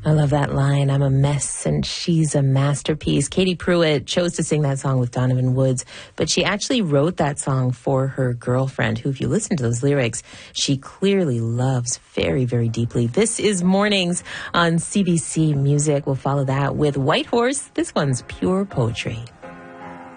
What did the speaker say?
I love that line. I'm a mess and she's a masterpiece. Katie Pruitt chose to sing that song with Donovan Woods, but she actually wrote that song for her girlfriend, who, if you listen to those lyrics, she clearly loves very, very deeply. This is Mornings on CBC Music. We'll follow that with White Horse. This one's pure poetry.